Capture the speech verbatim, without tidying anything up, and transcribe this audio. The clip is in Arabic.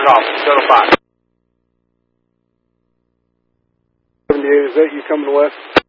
off, zero five. seventy-eight, is that you coming west?